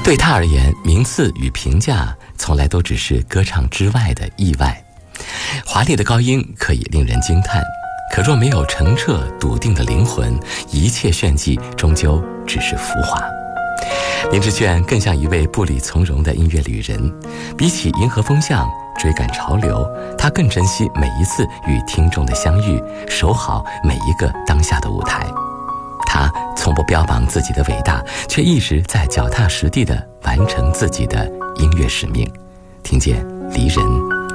对他而言，名次与评价从来都只是歌唱之外的意外。华丽的高音可以令人惊叹，可若没有澄澈笃定的灵魂，一切炫技终究只是浮华。林志炫更像一位步履从容的音乐旅人，比起迎合风向追赶潮流，他更珍惜每一次与听众的相遇，守好每一个当下的舞台。他从不标榜自己的伟大，却一直在脚踏实地地完成自己的音乐使命。听见离人